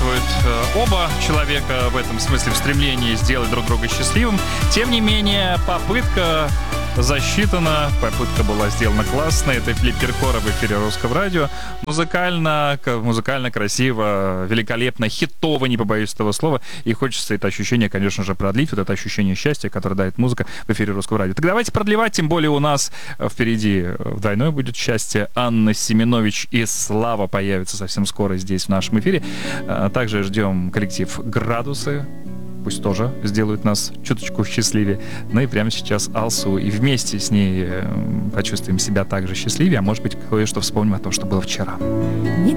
участвуют оба человека в этом смысле в стремлении сделать друг друга счастливым. Тем не менее, попытка засчитана, попытка была сделана классно. Это Филипп Киркоров в эфире Русского радио. Музыкально красиво, великолепно, хитово, не побоюсь этого слова. И хочется это ощущение, конечно же, продлить, вот это ощущение счастья, которое дает музыка в эфире Русского радио. Так давайте продлевать, тем более у нас впереди вдвойное будет счастье. Анна Семенович и Слава появятся совсем скоро здесь в нашем эфире. Также ждем коллектив «Градусы». Пусть тоже сделают нас чуточку счастливее. Ну и прямо сейчас Алсу. И вместе с ней почувствуем себя также счастливее. А может быть, кое-что вспомним о том, что было вчера.